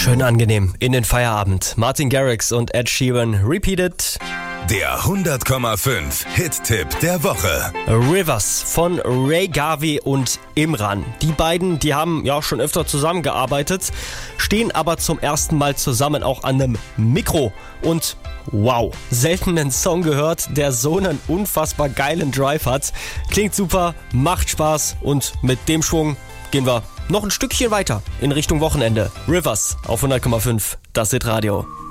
Schön angenehm in den Feierabend. Martin Garrix und Ed Sheeran, Repeated. Der 100,5 Hit-Tipp der Woche. Rivers von Ray Garvey und Imran. Die beiden, die haben ja schon öfter zusammengearbeitet, stehen aber zum ersten Mal zusammen auch an einem Mikro. Und wow, selten einen Song gehört, der so einen unfassbar geilen Drive hat. Klingt super, macht Spaß und mit dem Schwung gehen wir noch ein Stückchen weiter in Richtung Wochenende. Rivers auf 100,5, das Hit Radio.